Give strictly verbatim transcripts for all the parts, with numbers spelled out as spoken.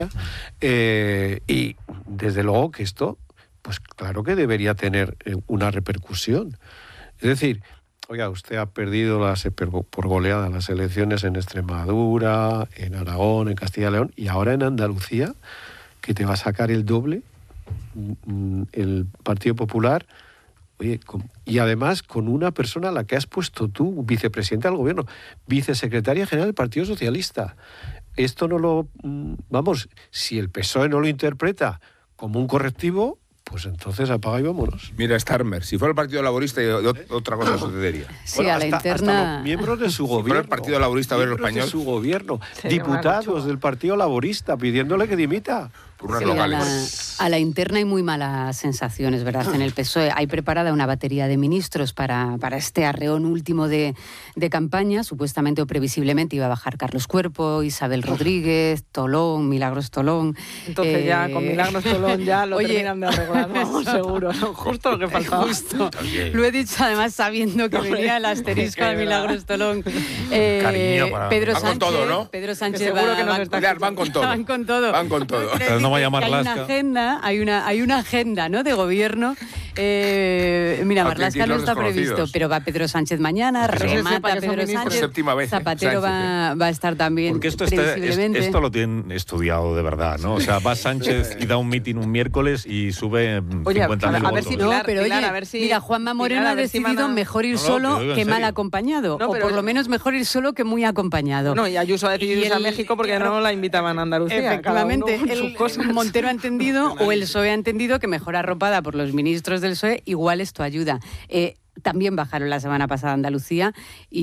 Eh, y desde luego que esto, pues claro que debería tener una repercusión. Es decir, oiga, usted ha perdido las, por goleada las elecciones en Extremadura, en Aragón, en Castilla y León, y ahora en Andalucía, que te va a sacar el doble, el Partido Popular. Oye, con, y además con una persona a la que has puesto tú, vicepresidenta del gobierno, vicesecretaria general del Partido Socialista. Esto no lo... Vamos, si el P S O E no lo interpreta como un correctivo, pues entonces apaga y vámonos. Mira, Starmer, si fuera el Partido Laborista, otra cosa sucedería. Sí, bueno, a la hasta, interna... hasta los miembros de su gobierno. Si fuera el Partido Laborista Obrero Español. De su gobierno, diputados del Partido Laborista pidiéndole que dimita. Por unas Sí, locales. A la, a la interna hay muy malas sensaciones, ¿verdad? En el P S O E hay preparada una batería de ministros para, para este arreón último de, de campaña. Supuestamente o previsiblemente iba a bajar Carlos Cuerpo, Isabel Rodríguez, Tolón, Milagros Tolón. Entonces eh... ya con Milagros Tolón ya lo Oye, terminan de arreglar, vamos, seguro. ¿No? Justo lo que faltaba. Justo. Lo he dicho además sabiendo que venía el asterisco de Milagros Tolón. Eh, Cariño para... Pedro van Sánchez, con todo, ¿no? Pedro Sánchez que seguro va, que nos van, está Mirar, van con todo. Van con todo. Van con todo. Pero no vaya a Hay una agenda, hay una, hay una agenda, ¿no?, de gobierno. Eh, mira, Marlaska no está previsto, pero va Pedro Sánchez mañana, remata Pedro Sánchez. Vez, Zapatero Sánchez, va, va a estar también. Porque esto, está, es, esto lo tienen estudiado de verdad, ¿no? O sea, va Sánchez y da un mitin un miércoles y sube cincuenta mil a votos. ver si no, Pilar, pero Pilar, oye, a ver si, mira, Juanma Moreno Pilar, ha decidido si a... mejor ir no, no, solo que, que mal serio. acompañado, no, o por el... lo menos mejor ir solo que muy acompañado. No, y Ayuso ha decidido irse a México porque claro, no la invitaban a Andalucía. Efectivamente, cada uno con sus el Montero ha entendido, o el P S O E ha entendido que mejor arropada por los ministros del P S O E, igual esto ayuda. Eh, También bajaron la semana pasada a Andalucía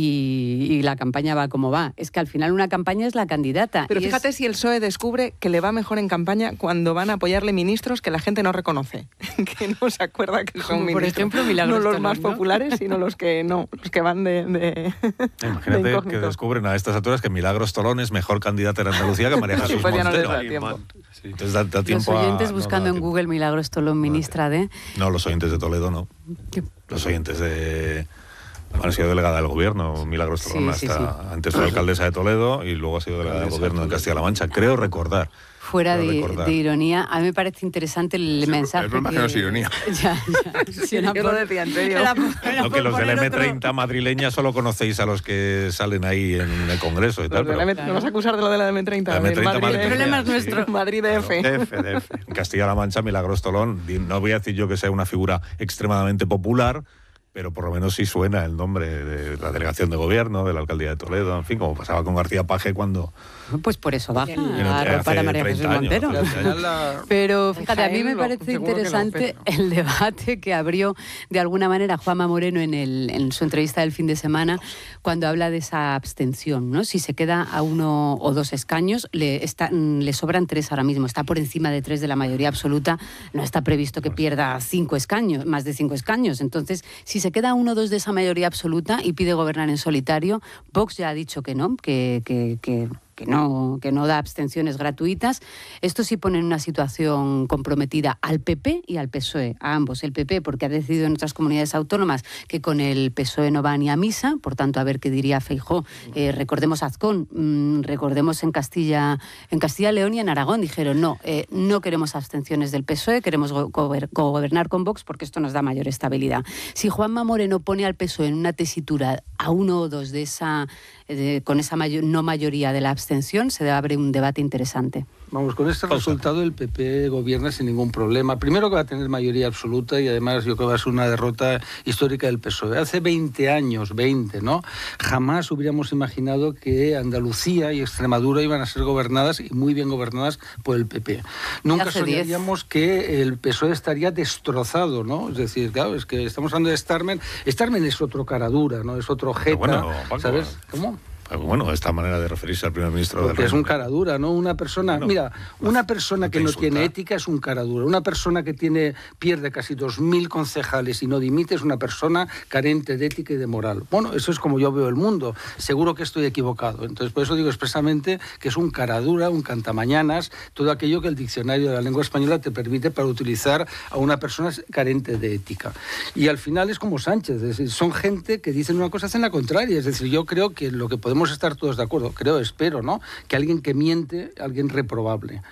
y, y la campaña va como va. Es que al final una campaña es la candidata. Pero y fíjate es... si el P S O E descubre que le va mejor en campaña cuando van a apoyarle ministros que la gente no reconoce, que no se acuerda que son Como ministros. por ejemplo, Milagros no los Tolón, más ¿no? populares, sino los que no, los que van de, de Imagínate de que descubren a estas alturas que Milagros Tolón es mejor candidata en Andalucía que María Jesús pues ya no les Montero. da tiempo. Sí. Entonces da, da tiempo Los oyentes a, buscando no, en no Google Milagros Tolón, ministra de... No, los oyentes de Toledo no. ¿Qué? Los oyentes de... Han sido delegada del gobierno, Milagros Tolón, Sí, sí, hasta, sí. antes fue alcaldesa de Toledo y luego ha sido delegada del gobierno de Castilla-La Mancha, creo recordar. Fuera de, de ironía, a mí me parece interesante el sí, mensaje. El problema que... que no es ironía. Ya, ya. Sí, Yo por... lo decía en serio. Era por, era No, que los del otro... eme treinta madrileña solo conocéis a los que salen ahí en el Congreso y tal. Pero... M... Claro. ¿Me vas a acusar de lo de la eme treinta? La eme treinta Madrid, Madrid, el problema es nuestro. Sí. Madrid D F. D F, D F. En Castilla-La Mancha, Milagros Tolón, no voy a decir yo que sea una figura extremadamente popular, pero por lo menos sí suena el nombre de la delegación de gobierno, de la alcaldía de Toledo, en fin, como pasaba con García Paje cuando... Pues por eso baja hace para María Jesús años, Montero. La... Pero fíjate, a mí me Jaén, parece seguro que interesante no, el debate que abrió de alguna manera Juanma Moreno en, el, en su entrevista del fin de semana, cuando habla de esa abstención, ¿no? Si se queda a uno o dos escaños, le, está, le sobran tres ahora mismo, está por encima de tres de la mayoría absoluta, no está previsto que pierda cinco escaños, más de cinco escaños. Entonces, si se queda a uno o dos de esa mayoría absoluta y pide gobernar en solitario, Vox ya ha dicho que no, que... que, que que no, que no da abstenciones gratuitas. Esto sí pone en una situación comprometida al P P y al P S O E, a ambos. El P P porque ha decidido en otras comunidades autónomas que con el P S O E no va ni a misa, por tanto, a ver qué diría Feijóo. Eh, recordemos Azcón, mmm, recordemos en Castilla, en Castilla, León y en Aragón, dijeron no, eh, no queremos abstenciones del P S O E, queremos go- go- gobernar con Vox porque esto nos da mayor estabilidad. Si Juanma Moreno pone al P S O E en una tesitura a uno o dos de esa, de, con esa mayor, no mayoría de la abstención, se abre un debate interesante. Vamos, con este resultado el P P gobierna sin ningún problema. Primero que va a tener mayoría absoluta y además yo creo que va a ser una derrota histórica del P S O E. Hace veinte años, veinte, ¿no? Jamás hubiéramos imaginado que Andalucía y Extremadura iban a ser gobernadas y muy bien gobernadas por el P P. Nunca soñaríamos que el P S O E estaría destrozado, ¿no? Es decir, claro, es que estamos hablando de Starmer. Starmer es otro cara dura, ¿no? Es otro jeta, bueno, Paco, ¿sabes? ¿Cómo? Bueno, esta manera de referirse al primer ministro Porque del es un cara dura, ¿no? Una persona, bueno, mira, una persona que no insultar. tiene ética es un cara dura. Una persona que tiene pierde casi dos mil concejales y no dimite es una persona carente de ética y de moral. Bueno, eso es como yo veo el mundo. Seguro que estoy equivocado. Entonces, por eso digo expresamente que es un cara dura, un cantamañanas, todo aquello que el diccionario de la lengua española te permite para utilizar a una persona carente de ética. Y al final es como Sánchez, es decir, son gente que dicen una cosa y hacen la contraria. Es decir, yo creo que lo que podemos estar todos de acuerdo, creo, espero, ¿no? Que alguien que miente, alguien reprobable.